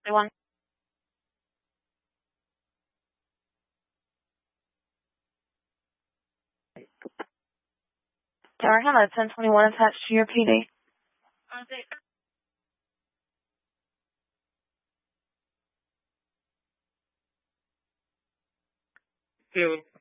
One. Tower Hamlet, 1021 attached to your PD. Field.